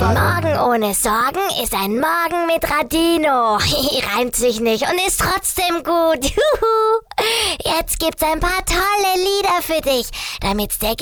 Ein Morgen ohne Sorgen ist ein Morgen mit Radino. Reimt sich nicht und ist trotzdem gut. Jetzt gibt's ein paar tolle Lieder für dich, damit's dir